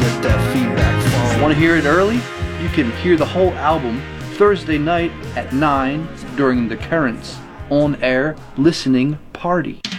let that feedback fall. Want to hear it early? You can hear the whole album Thursday night at 9 during the Currents on-air listening party.